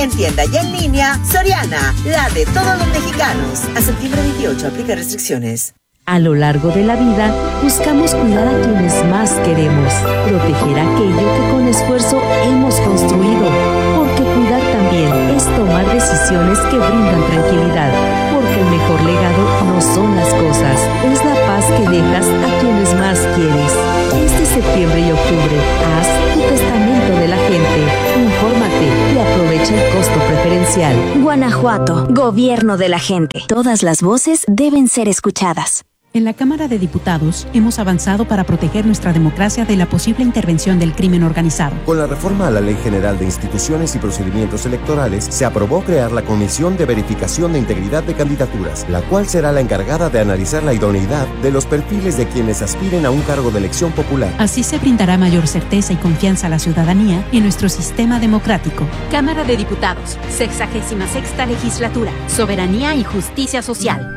En tienda y en línea, Soriana, la de todos los mexicanos. A septiembre 28, aplica restricciones. A lo largo de la vida, buscamos cuidar a quienes más queremos, proteger aquello que con esfuerzo hemos construido, porque cuidar también es tomar decisiones que brindan tranquilidad, porque el mejor legado no son las cosas, es la paz que dejas a quienes más quieres. Este septiembre y octubre, haz tu testamento de la gente, infórmate y aprovecha el costo preferencial. Guanajuato, gobierno de la gente. Todas las voces deben ser escuchadas. En la Cámara de Diputados hemos avanzado para proteger nuestra democracia de la posible intervención del crimen organizado. Con la reforma a la Ley General de Instituciones y Procedimientos Electorales, se aprobó crear la Comisión de Verificación de Integridad de Candidaturas, la cual será la encargada de analizar la idoneidad de los perfiles de quienes aspiren a un cargo de elección popular. Así se brindará mayor certeza y confianza a la ciudadanía en nuestro sistema democrático. Cámara de Diputados, 66ª Legislatura, Soberanía y Justicia Social.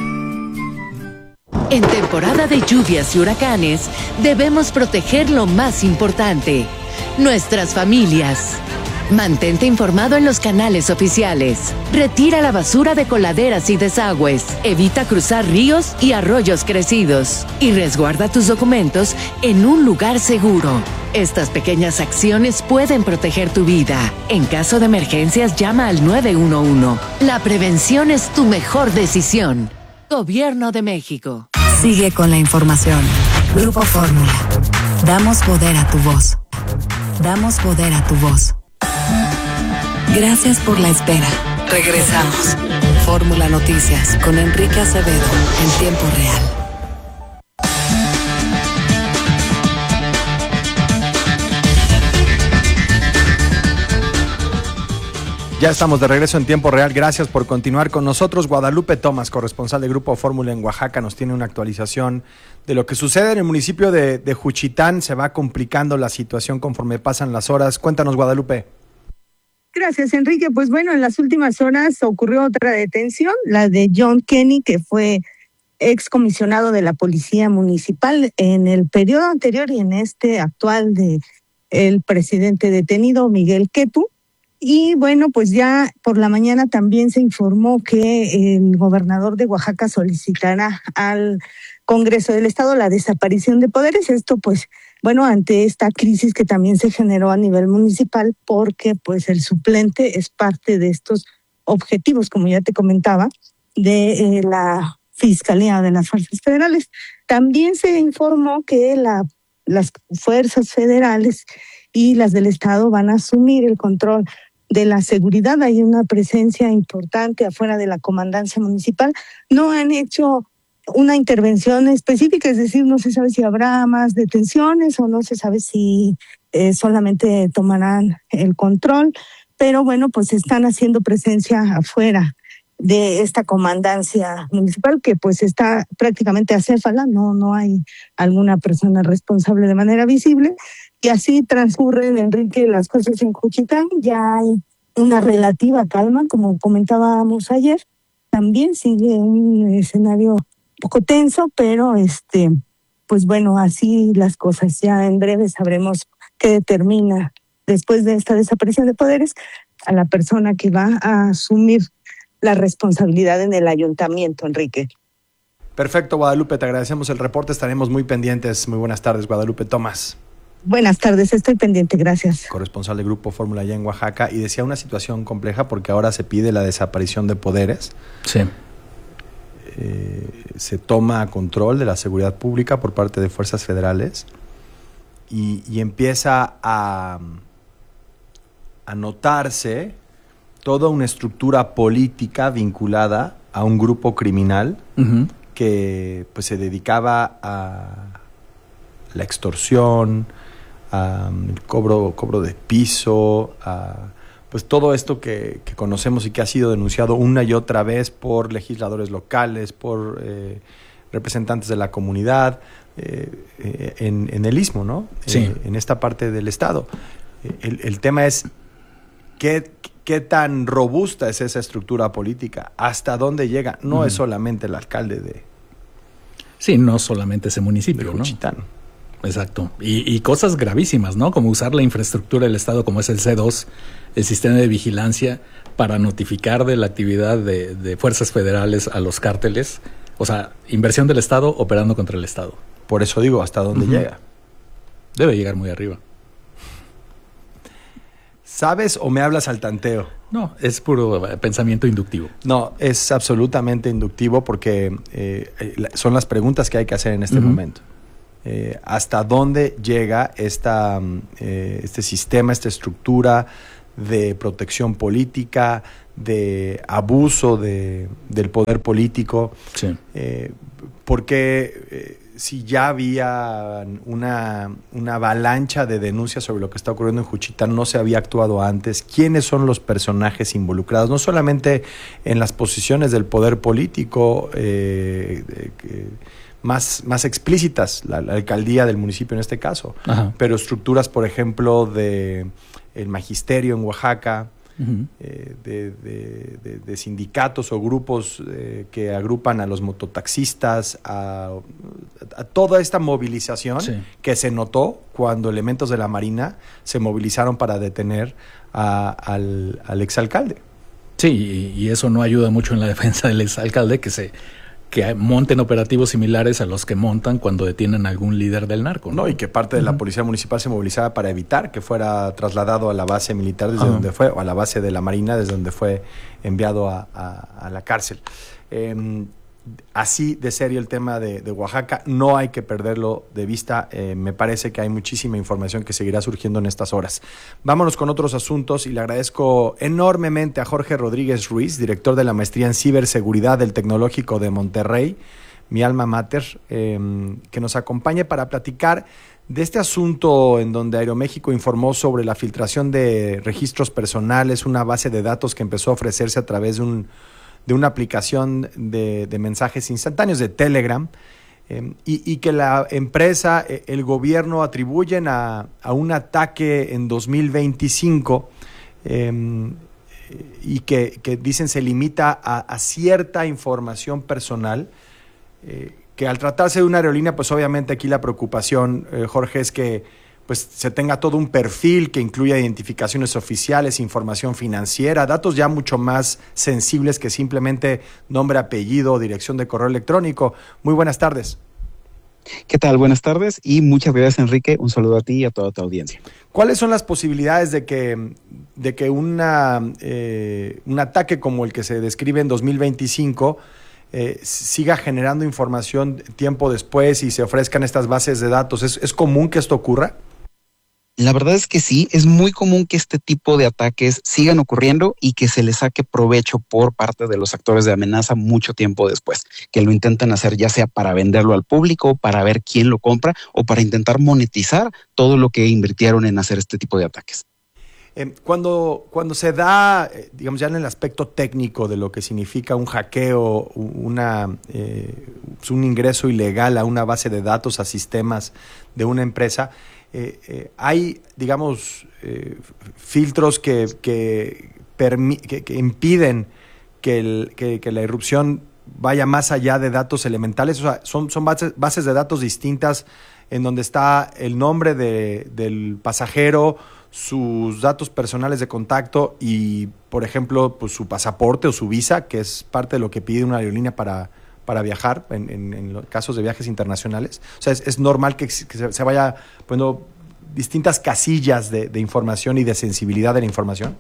En temporada de lluvias y huracanes, debemos proteger lo más importante, nuestras familias. Mantente informado en los canales oficiales. Retira la basura de coladeras y desagües. Evita cruzar ríos y arroyos crecidos. Y resguarda tus documentos en un lugar seguro. Estas pequeñas acciones pueden proteger tu vida. En caso de emergencias, llama al 911. La prevención es tu mejor decisión. Gobierno de México. Sigue con la información. Grupo Fórmula. Damos poder a tu voz. Damos poder a tu voz. Gracias por la espera. Regresamos. Fórmula Noticias con Enrique Acevedo en tiempo real. Ya estamos de regreso en tiempo real. Gracias por continuar con nosotros. Guadalupe Tomás, corresponsal de Grupo Fórmula en Oaxaca, nos tiene una actualización de lo que sucede en el municipio de Juchitán. Se va complicando la situación conforme pasan las horas. Cuéntanos, Guadalupe. Gracias, Enrique. Pues bueno, en las últimas horas ocurrió otra detención, la de John Kenny, que fue excomisionado de la Policía Municipal en el periodo anterior y en este actual de el presidente detenido, Miguel Quetu. Y bueno, pues ya por la mañana también se informó que el gobernador de Oaxaca solicitará al Congreso del Estado la desaparición de poderes. Esto pues, bueno, ante esta crisis que también se generó a nivel municipal, porque pues el suplente es parte de estos objetivos, como ya te comentaba, de la Fiscalía de las Fuerzas Federales. También se informó que las fuerzas federales y las del Estado van a asumir el control de la seguridad. Hay una presencia importante afuera de la comandancia municipal. No han hecho una intervención específica, es decir, no se sabe si habrá más detenciones o no se sabe si solamente tomarán el control, pero bueno, pues están haciendo presencia afuera de esta comandancia municipal que pues está prácticamente acéfala, no hay alguna persona responsable de manera visible. Y así transcurren, Enrique, las cosas en Juchitán. Ya hay una relativa calma, como comentábamos ayer. También sigue un escenario un poco tenso, pero pues bueno, así las cosas. Ya en breve sabremos qué determina, después de esta desaparición de poderes, a la persona que va a asumir la responsabilidad en el ayuntamiento, Enrique. Perfecto, Guadalupe, te agradecemos el reporte. Estaremos muy pendientes. Muy buenas tardes, Guadalupe Tomás. Buenas tardes, estoy pendiente, gracias. Corresponsal de Grupo Fórmula allá en Oaxaca, y decía una situación compleja porque ahora se pide la desaparición de poderes. Sí. Se toma control de la seguridad pública por parte de fuerzas federales y empieza a notarse toda una estructura política vinculada a un grupo criminal que pues se dedicaba a la extorsión, el cobro de piso, pues todo esto que conocemos y que ha sido denunciado una y otra vez por legisladores locales, por representantes de la comunidad, en el Istmo, ¿no? Sí. En esta parte del estado. El tema es qué tan robusta es esa estructura política, hasta dónde llega. No es solamente el alcalde de... Sí, no solamente ese municipio, de Juchitán, ¿no? Exacto. Y cosas gravísimas, ¿no? Como usar la infraestructura del Estado, como es el C2, el sistema de vigilancia, para notificar de la actividad de fuerzas federales a los cárteles. O sea, inversión del Estado operando contra el Estado. Por eso digo, ¿hasta dónde llega? Debe llegar muy arriba. ¿Sabes o me hablas al tanteo? No, es puro pensamiento inductivo. No, es absolutamente inductivo porque son las preguntas que hay que hacer en este momento. ¿Hasta dónde llega este sistema, esta estructura de protección política, de abuso del poder político? Sí. Porque si ya había una avalancha de denuncias sobre lo que está ocurriendo en Juchitán, no se había actuado antes. ¿Quiénes son los personajes involucrados? No solamente en las posiciones del poder político más explícitas, la alcaldía del municipio en este caso, pero estructuras, por ejemplo, del magisterio en Oaxaca, de sindicatos o grupos que agrupan a los mototaxistas, a toda esta movilización que se notó cuando elementos de la Marina se movilizaron para detener al exalcalde. Sí, y eso no ayuda mucho en la defensa del exalcalde, que monten operativos similares a los que montan cuando detienen a algún líder del narco, ¿no? Y que parte de la policía municipal se movilizaba para evitar que fuera trasladado a la base militar desde donde fue, o a la base de la Marina desde donde fue enviado a la cárcel. Así de serio el tema de Oaxaca, no hay que perderlo de vista. Me parece que hay muchísima información que seguirá surgiendo en estas horas. Vámonos con otros asuntos y le agradezco enormemente a Jorge Rodríguez Ruiz, director de la maestría en ciberseguridad del Tecnológico de Monterrey, mi alma mater, que nos acompañe para platicar de este asunto en donde Aeroméxico informó sobre la filtración de registros personales, una base de datos que empezó a ofrecerse a través de una aplicación de mensajes instantáneos de Telegram, y que la empresa, el gobierno atribuyen a un ataque en 2025 y que dicen se limita a cierta información personal, que al tratarse de una aerolínea, pues obviamente aquí la preocupación, Jorge, es que pues se tenga todo un perfil que incluya identificaciones oficiales, información financiera, datos ya mucho más sensibles que simplemente nombre, apellido, dirección de correo electrónico. Muy buenas tardes. ¿Qué tal? Buenas tardes y muchas gracias, Enrique. Un saludo a ti y a toda tu audiencia. ¿Cuáles son las posibilidades de que un ataque como el que se describe en 2025 siga generando información tiempo después y se ofrezcan estas bases de datos? ¿Es común que esto ocurra? La verdad es que sí, es muy común que este tipo de ataques sigan ocurriendo y que se les saque provecho por parte de los actores de amenaza mucho tiempo después, que lo intentan hacer ya sea para venderlo al público, para ver quién lo compra o para intentar monetizar todo lo que invirtieron en hacer este tipo de ataques. Cuando se da, digamos, ya en el aspecto técnico de lo que significa un hackeo, un ingreso ilegal a una base de datos, a sistemas de una empresa, hay, digamos, filtros que impiden que la irrupción vaya más allá de datos elementales. O sea, son bases de datos distintas en donde está el nombre del pasajero, sus datos personales de contacto y, por ejemplo, pues su pasaporte o su visa, que es parte de lo que pide una aerolínea para viajar en los casos de viajes internacionales. O sea, es normal que se vaya poniendo distintas casillas de información y de sensibilidad de la información.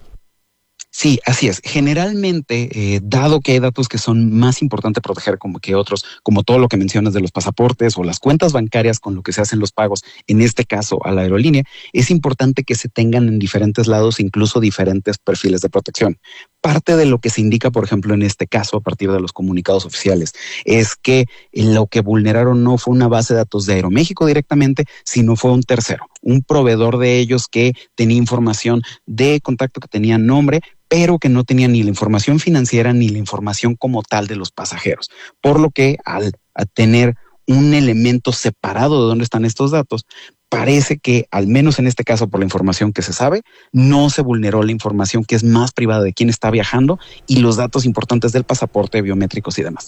Sí, así es. Generalmente, dado que hay datos que son más importantes proteger como que otros, como todo lo que mencionas de los pasaportes o las cuentas bancarias con lo que se hacen los pagos, en este caso a la aerolínea, es importante que se tengan en diferentes lados, incluso diferentes perfiles de protección. Parte de lo que se indica, por ejemplo, en este caso, a partir de los comunicados oficiales, es que lo que vulneraron no fue una base de datos de Aeroméxico directamente, sino fue un tercero, un proveedor de ellos que tenía información de contacto, que tenía nombre, pero que no tenía ni la información financiera ni la información como tal de los pasajeros. Por lo que al tener un elemento separado de dónde están estos datos, parece que, al menos en este caso por la información que se sabe, no se vulneró la información que es más privada de quién está viajando y los datos importantes del pasaporte, biométricos y demás.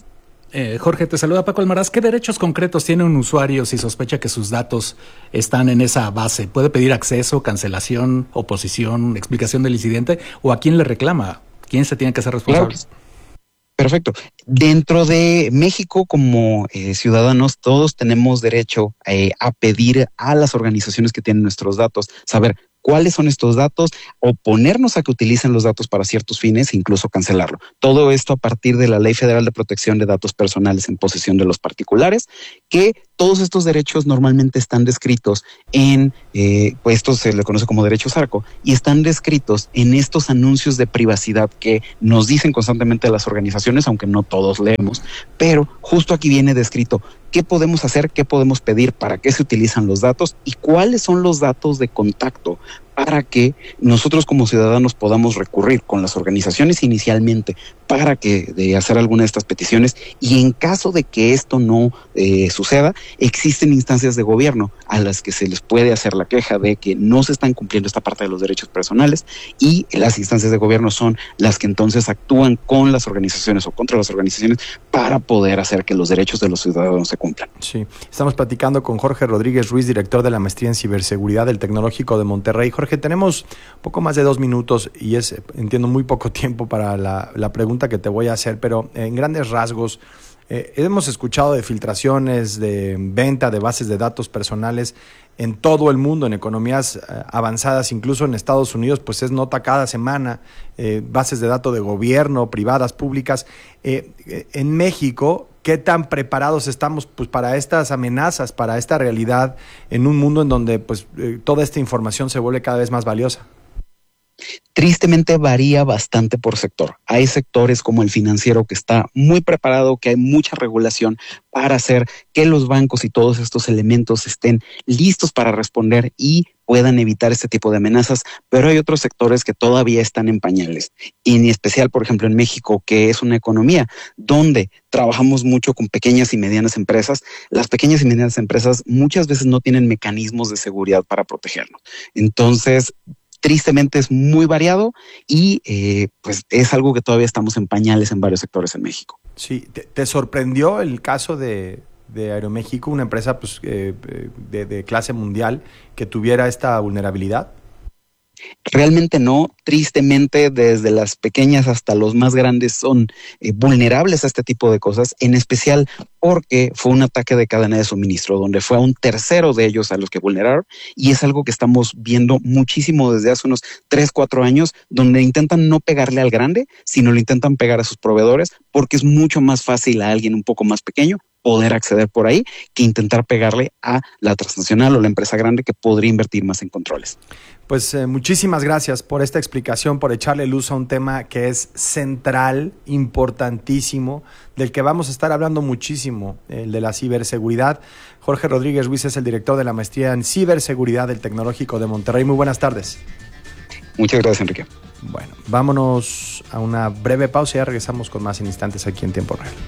Jorge, te saluda Paco Almaraz. ¿Qué derechos concretos tiene un usuario si sospecha que sus datos están en esa base? ¿Puede pedir acceso, cancelación, oposición, explicación del incidente? ¿O a quién le reclama? ¿Quién se tiene que hacer responsable? Claro. Perfecto. Dentro de México, como ciudadanos, todos tenemos derecho a pedir a las organizaciones que tienen nuestros datos, saber cuáles son estos datos, oponernos a que utilicen los datos para ciertos fines e incluso cancelarlo. Todo esto a partir de la Ley Federal de Protección de Datos Personales en posesión de los particulares, que todos estos derechos normalmente están descritos en, pues esto se le conoce como derecho Sarco, y están descritos en estos anuncios de privacidad que nos dicen constantemente las organizaciones, aunque no todos leemos, pero justo aquí viene descrito qué podemos hacer, qué podemos pedir, para qué se utilizan los datos y cuáles son los datos de contacto para que nosotros como ciudadanos podamos recurrir con las organizaciones inicialmente para que de hacer alguna de estas peticiones, y en caso de que esto no suceda, existen instancias de gobierno a las que se les puede hacer la queja de que no se están cumpliendo esta parte de los derechos personales, y las instancias de gobierno son las que entonces actúan con las organizaciones o contra las organizaciones para poder hacer que los derechos de los ciudadanos se cumplan. Sí, estamos platicando con Jorge Rodríguez Ruiz, director de la Maestría en Ciberseguridad del Tecnológico de Monterrey. Jorge, tenemos poco más de 2 minutos y entiendo, muy poco tiempo para la pregunta que te voy a hacer, pero en grandes rasgos, hemos escuchado de filtraciones, de venta de bases de datos personales en todo el mundo, en economías avanzadas, incluso en Estados Unidos, pues es nota cada semana, bases de datos de gobierno, privadas, públicas. En México, ¿qué tan preparados estamos pues para estas amenazas, para esta realidad, en un mundo en donde pues toda esta información se vuelve cada vez más valiosa? Tristemente varía bastante por sector. Hay sectores como el financiero que está muy preparado, que hay mucha regulación para hacer que los bancos y todos estos elementos estén listos para responder y puedan evitar este tipo de amenazas, pero hay otros sectores que todavía están en pañales, y en especial, por ejemplo, en México, que es una economía donde trabajamos mucho con pequeñas y medianas empresas. Las pequeñas y medianas empresas muchas veces no tienen mecanismos de seguridad para protegernos. Entonces, tristemente es muy variado y pues es algo que todavía estamos en pañales en varios sectores en México. Sí, ¿te sorprendió el caso de Aeroméxico, una empresa pues, de clase mundial, que tuviera esta vulnerabilidad? Realmente no. Tristemente, desde las pequeñas hasta los más grandes son vulnerables a este tipo de cosas, en especial porque fue un ataque de cadena de suministro, donde fue a un tercero de ellos a los que vulneraron, y es algo que estamos viendo muchísimo desde hace unos 3-4 años, donde intentan no pegarle al grande, sino le intentan pegar a sus proveedores, porque es mucho más fácil a alguien un poco más pequeño poder acceder por ahí que intentar pegarle a la transnacional o la empresa grande que podría invertir más en controles. Pues muchísimas gracias por esta explicación, por echarle luz a un tema que es central, importantísimo, del que vamos a estar hablando muchísimo, el de la ciberseguridad. Jorge Rodríguez Ruiz es el director de la Maestría en Ciberseguridad del Tecnológico de Monterrey. Muy buenas tardes. Muchas gracias, Enrique. Bueno, vámonos a una breve pausa y ya regresamos con más en instantes aquí en Tiempo Real.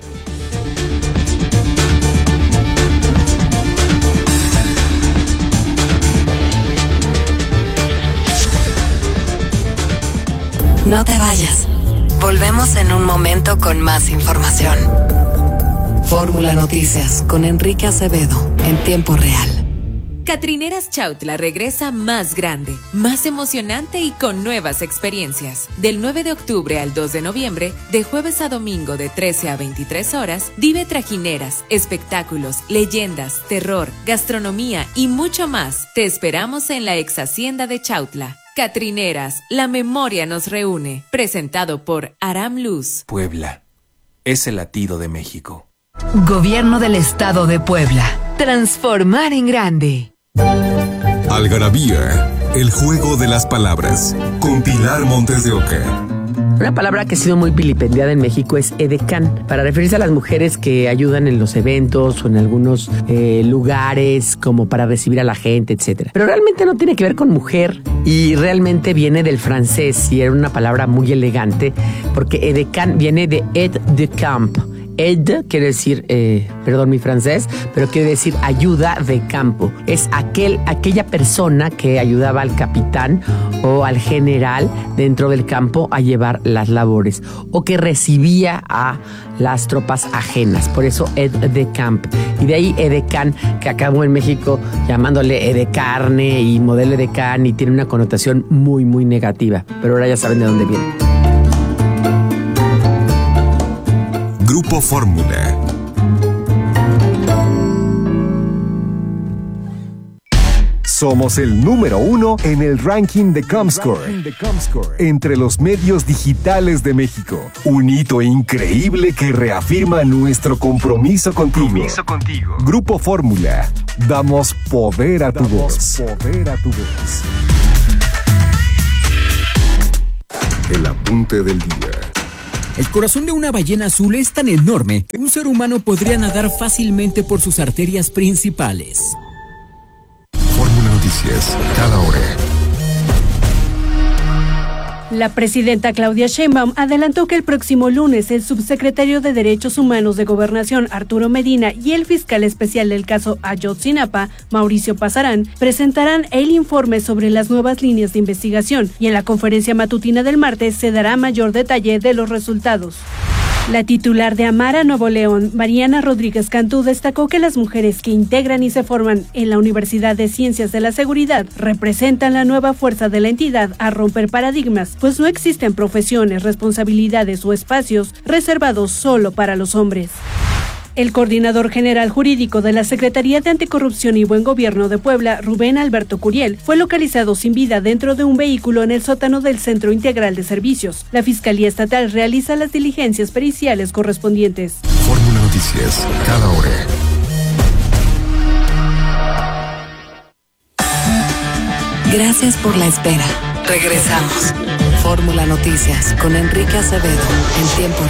No te vayas. Volvemos en un momento con más información. Fórmula Noticias con Enrique Acevedo en Tiempo Real. Catrineras Chautla regresa más grande, más emocionante y con nuevas experiencias. Del 9 de octubre al 2 de noviembre, de jueves a domingo de 13 a 23 horas, vive trajineras, espectáculos, leyendas, terror, gastronomía y mucho más. Te esperamos en la ex hacienda de Chautla. Catrineras, la memoria nos reúne. Presentado por Aram Luz. Puebla es el latido de México. Gobierno del Estado de Puebla. Transformar en grande. Algarabía, el juego de las palabras, con Pilar Montes de Oca. Una palabra que ha sido muy vilipendiada en México es edecán, para referirse a las mujeres que ayudan en los eventos o en algunos lugares, como para recibir a la gente, etc. Pero realmente no tiene que ver con mujer y realmente viene del francés y era una palabra muy elegante porque edecán viene de aide de camp. Aide quiere decir, perdón mi francés, pero quiere decir ayuda de campo. Es aquella persona que ayudaba al capitán o al general dentro del campo a llevar las labores o que recibía a las tropas ajenas. Por eso aide de camp. Y de ahí edecán, que acabó en México llamándole edecarne y modelo edecán y tiene una connotación muy, muy negativa. Pero ahora ya saben de dónde viene. Grupo Fórmula. Somos el número 1 en el ranking de Comscore entre los medios digitales de México. Un hito increíble que reafirma nuestro compromiso contigo. Grupo Fórmula. Damos poder a tu voz. El apunte del día. El corazón de una ballena azul es tan enorme que un ser humano podría nadar fácilmente por sus arterias principales. Fórmula Noticias, cada hora. La presidenta Claudia Sheinbaum adelantó que el próximo lunes el subsecretario de Derechos Humanos de Gobernación, Arturo Medina, y el fiscal especial del caso Ayotzinapa, Mauricio Pasarán, presentarán el informe sobre las nuevas líneas de investigación y en la conferencia matutina del martes se dará mayor detalle de los resultados. La titular de Amara Nuevo León, Mariana Rodríguez Cantú, destacó que las mujeres que integran y se forman en la Universidad de Ciencias de la Seguridad representan la nueva fuerza de la entidad a romper paradigmas, pues no existen profesiones, responsabilidades o espacios reservados solo para los hombres. El coordinador general jurídico de la Secretaría de Anticorrupción y Buen Gobierno de Puebla, Rubén Alberto Curiel, fue localizado sin vida dentro de un vehículo en el sótano del Centro Integral de Servicios. La Fiscalía Estatal realiza las diligencias periciales correspondientes. Fórmula Noticias, cada hora. Gracias por la espera. Regresamos. Fórmula Noticias con Enrique Acevedo en tiempo